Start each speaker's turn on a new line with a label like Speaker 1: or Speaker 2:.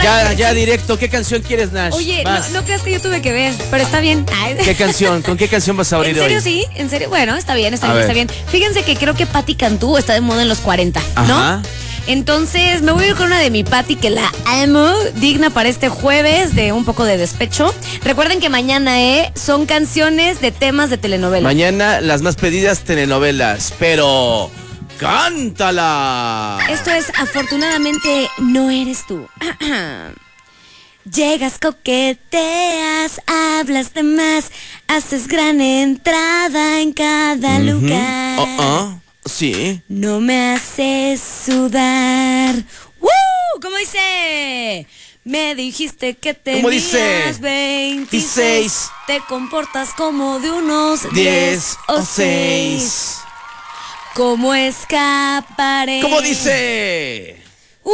Speaker 1: Ya directo. ¿Qué canción quieres, Nash?
Speaker 2: Oye, no creas que yo tuve que ver, pero está bien. Ay.
Speaker 1: ¿Qué canción? ¿Con qué canción vas a abrir hoy?
Speaker 2: ¿En serio sí? ¿En serio? Bueno, está bien. Fíjense que creo que Patti Cantú está de moda en los 40, ¿no?
Speaker 1: Ajá.
Speaker 2: Entonces me voy a ir con una de mi Patti que la amo, digna para este jueves de un poco de despecho. Recuerden que mañana son canciones de temas de telenovela.
Speaker 1: Mañana las más pedidas telenovelas, pero ¡cántala!
Speaker 2: Esto es Afortunadamente No Eres Tú. Llegas, coqueteas, hablas de más, haces gran entrada en cada lugar.
Speaker 1: Sí.
Speaker 2: No me haces sudar. ¿Cómo dice? Me dijiste que tenías 26. Te comportas como de unos 10 o 6. ¿Cómo escaparé?
Speaker 1: ¿Cómo dice?